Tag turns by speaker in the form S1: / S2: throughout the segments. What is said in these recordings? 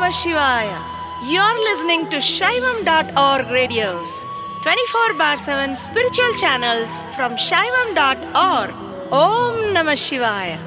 S1: Namah Shivaya. You're listening to Shaivam.org radios, 24/7 spiritual channels from Shaivam.org. Om Namah Shivaya.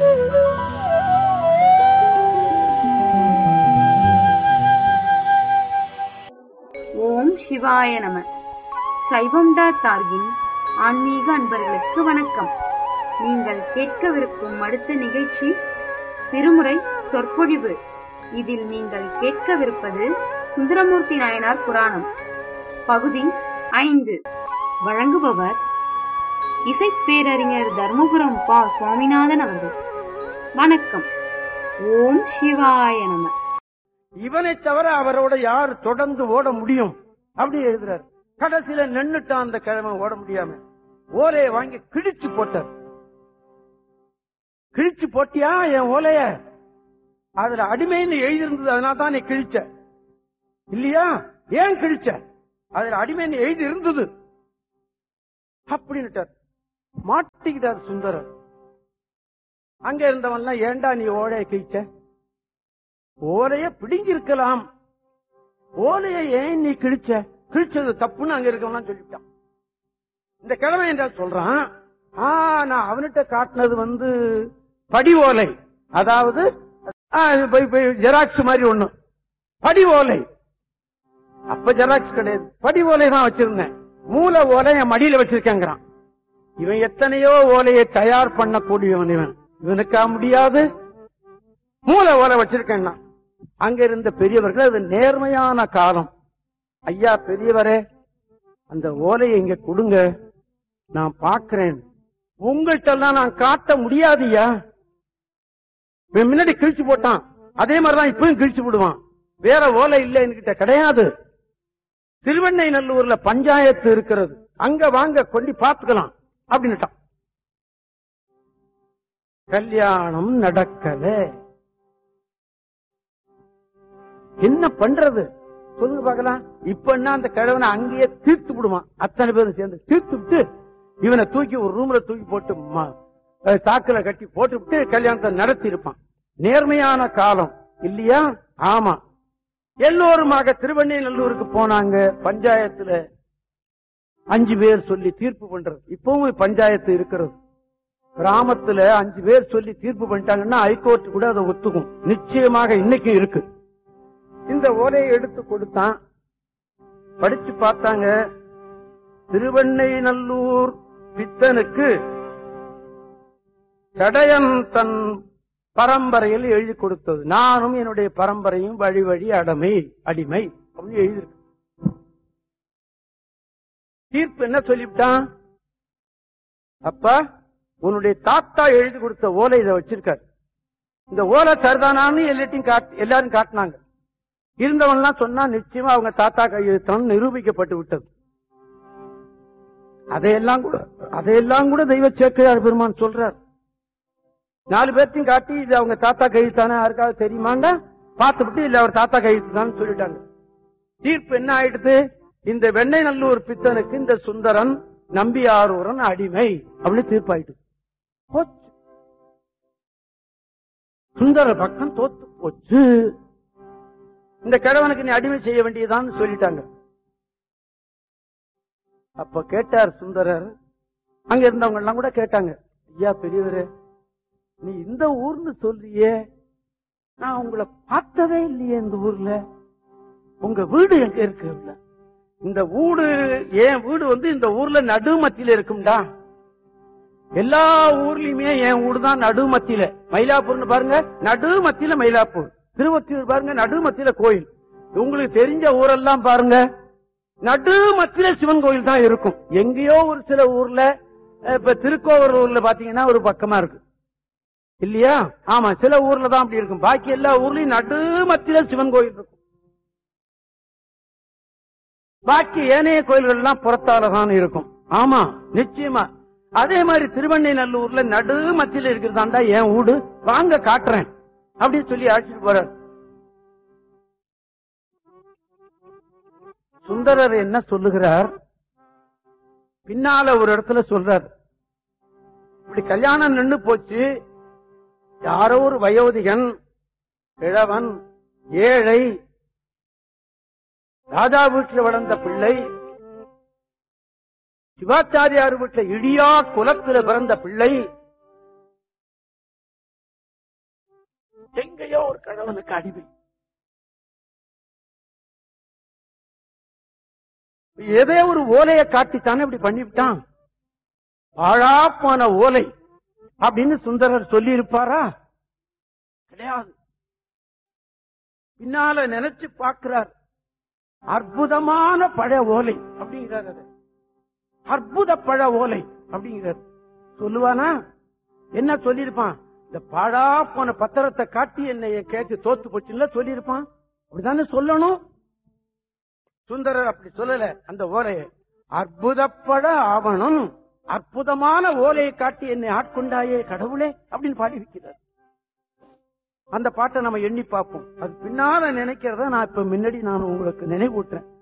S2: ஓம் சிவாய நம. சைவம்.org-இன் ஆன்மீக அன்பர்களுக்கு வணக்கம். நீங்கள் கேட்கவிருக்கும் அடுத்த நிகழ்ச்சி திருமுறை சொற்பொழிவு. இதில் நீங்கள் கேட்கவிருப்பது சுந்தரமூர்த்தி நாயனார் புராணம் பகுதி 5. வழங்குபவர் இசைப்பேரறிஞர் தர்மபுரம் பா. சுவாமிநாதன் அவர்கள். வணக்கம். ஓம் சிவாய நம.
S3: இவனை தவிர அவரோட யார் தொடர்ந்து ஓட முடியும் அப்படி எழுதுறாரு. கடைசியில நின்னுட்டான் அந்த கிழமை, ஓட முடியாம ஓலைய வாங்கி கிழிச்சு போட்டார். கிழிச்சு போட்டியா என் ஓலைய? அதுல அடிமைன்னு எழுதியிருந்தது, அதனால தான் நீ கிழிச்ச இல்லையா? ஏன் கிழிச்ச? அதுல அடிமைன்னு எழுதி இருந்தது அப்படின்னுட்டார். மாட்டிக்கிட்டார் சுந்தரர். அங்க இருந்தவன்லாம் ஏண்டா நீ ஓலைய கிழிச்ச? ஓலைய பிடுங்கி இருக்கலாம், ஓலைய ஏன் நீ கிழிச்ச? கிழிச்சது தப்புன்னு அங்க இருக்கவன் சொல்லிட்டான். இந்த கிழமை என்றால் சொல்றான், நான் அவன்கிட்ட காட்டினது படி ஓலை, அதாவது ஜெராக்ஸ் மாதிரி ஒண்ணு, படி ஓலை. அப்ப ஜெராக்ஸ் கிடையாது, படி ஓலை தான் வச்சிருந்தேன். மூல ஓலை என் மடியில வச்சிருக்கேங்கிறான். இவன் எத்தனையோ ஓலையை தயார் பண்ணக்கூடியவன், இவனுக்கா முடியாது? மூல ஓலை வச்சிருக்கேன்னா. அங்க இருந்த பெரியவர்கள், அது நேர்மையான காலம். ஐயா பெரியவரே, அந்த ஓலையை இங்க கொடுங்க, நான் பாக்கிறேன். உங்கள்கிட்ட நான் காட்ட முடியாதுயா. முன்னாடி கிழிச்சு போட்டான், அதே மாதிரிதான் இப்பவும் கிழிச்சு விடுவான். வேற ஓலை இல்ல என்கிட்ட கிடையாது. திருவெண்ணை நல்லூர்ல பஞ்சாயத்து இருக்கிறது, அங்க வாங்க கொண்டு பாத்துக்கலாம் அப்படின்னுட்டான். கல்யாணம் நடக்கல. என்ன பண்றது சொல்லுங்க பாக்கலாம். இப்ப என்ன, அந்த கிழவனை அங்கேயே தீர்த்து விடுவான். அத்தனை பேரும் சேர்ந்து தீர்த்து விட்டு இவனை தூக்கி ஒரு ரூம்ல தூக்கி போட்டு தாக்குல கட்டி போட்டு விட்டு கல்யாணத்தை நடத்தி இருப்பான். நேர்மையான காலம் இல்லையா? ஆமா. எல்லோருமாக திருவெண்ணைநல்லூருக்கு போனாங்க. பஞ்சாயத்துல 5 பேர் சொல்லி தீர்ப்பு பண்றது. இப்பவும் பஞ்சாயத்து இருக்கிறது. கிராமத்துல 5 பேர் சொல்லி தீர்ப்பு பண்ணிட்டாங்கன்னா ஹைகோர்ட் கூட அதை ஒத்துக்கும். நிச்சயமாக இன்னைக்கு இருக்கு. இந்த ஓலையை எடுத்து கொடுத்தான். படிச்சு பார்த்தாங்க. திருவெண்ணைநல்லூர் பித்தனுக்கு சடையன் தன் பரம்பரையில் எழுதி கொடுத்தது. நானும் என்னுடைய பரம்பரையும் வழி வழி அடிமை அப்படின்னு எழுதியிருக்கு. தீர்ப்பு என்ன சொல்லிவிட்டான்? அப்பா, உன்னுடைய தாத்தா எழுதி கொடுத்த ஓலை இதை வச்சிருக்காரு. இந்த ஓலை சரிதானான்னு எல்லாரும் காட்டினாங்க. இருந்தவன்லாம் சொன்னா நிச்சயமா அவங்க தாத்தா கையெழுத்தான் நிரூபிக்கப்பட்டு விட்டது. அதையெல்லாம் கூட தெய்வ சேக்கிழார் பெருமான் சொல்றார். 4 பேர்த்தையும் காட்டி இது அவங்க தாத்தா கையெழுத்தானே யாருக்காவது தெரியுமாங்க? பார்த்து விட்டு இல்ல அவர் தாத்தா கையெழுத்துதான் சொல்லிட்டாங்க. தீர்ப்பு என்ன ஆயிடுது? இந்த வெண்ணைநல்லூர் பித்தனுக்கு இந்த சுந்தரன் நம்பியாரூரன் அடிமை அப்படின்னு தீர்ப்பாயிட்டு. சுந்தர பக்கம் தோத்து போச்சு. இந்த கிழவனுக்கு நீ அடிமை செய்ய வேண்டியதான் சொல்லிட்டாங்க. அப்ப கேட்டார் சுந்தரர். அங்க இருந்தவங்க எல்லாம் கூட கேட்டாங்க, ஐயா பெரியவரே, நீ இந்த ஊர்னு சொல்றியே, நான் உங்களை பார்த்ததே இல்லையே இந்த ஊர்ல. உங்க வீடு எங்க இருக்கு? இந்த வீடு, என் வீடு இந்த ஊர்ல நடுமத்தியில இருக்கும்டா. எல்லா ஊர்லயுமே என் வீடு தான் நடுமத்தியில. மயிலாப்பூர்னு பாருங்க, நடுமத்தியில மயிலாப்பூர். திருவொத்தியூர் பாருங்க, நடுமத்தியில கோயில். உங்களுக்கு தெரிஞ்ச ஊரெல்லாம் பாருங்க, நடுமத்தியில சிவன் கோயில் தான் இருக்கும். எங்கேயோ ஒரு சில ஊர்ல, இப்ப திருக்கோவலூர்ல பாத்தீங்கன்னா ஒரு பக்கமா இருக்கு இல்லையா? ஆமா, சில ஊர்ல தான் அப்படி இருக்கும். பாக்கி எல்லா ஊர்லயும் நடுமத்தியில சிவன் கோயில் இருக்கும். பாக்கி ஏனைய கோயில்கள் எல்லாம் புறத்தாலதான் இருக்கும். ஆமா, நிச்சயமா. அதே மாதிரி திருவெண்ணைநல்லூர்ல நடுமத்தியில இருக்கிறதாண்டா என் வீடு, வாங்க காட்டுறேன் அப்படின்னு சொல்லி அழைச்சிட்டு போறார். சுந்தரர் என்ன சொல்லுகிறார்? பின்னால ஒரு இடத்துல சொல்றார், இப்படி கல்யாணம் நின்னு போச்சு, யாரோ ஒரு வயோதிகன், கிழவன், ஏழை ராஜா வீட்டில் வளர்ந்த பிள்ளை, சிவாச்சாரியார் வீட்டில் இடியா குலத்தில் பிறந்த பிள்ளை, எங்கேயோ ஒரு கணவனுக்கு அடிமை. ஏதோ ஒரு ஓலையை காட்டித்தானே இப்படி பண்ணிவிட்டான். பாழாப்பான ஓலை அப்படின்னு சுந்தரர் சொல்லி இருப்பாரா? கிடையாது. பின்னால நினைச்சு பார்க்கிறார், அற்புதமான பழ ஓலை அப்படிங்கிறார். அது அற்புத பழ ஓலை அப்படிங்கிறார். சொல்லுவானா? என்ன சொல்லியிருப்பான்? இந்த பாழா போன பத்திரத்தை காட்டி என்னை கேட்டு தோத்து போச்சுல சொல்லியிருப்பான். அப்படித்தானே சொல்லணும். சுந்தரர் அப்படி சொல்லல. அந்த ஓலையை அற்புதப்பட ஆவணம், அற்புதமான ஓலையை காட்டி என்னை ஆட்கொண்டாயே கடவுளே அப்படின்னு பாடி வைக்கிறார். அந்த பாட்டை நம்ம எண்ணி பார்ப்போம். அது பின்னால நினைக்கிறத நான் இப்ப முன்னாடி நான் உங்களுக்கு நினைவூட்டுறேன்.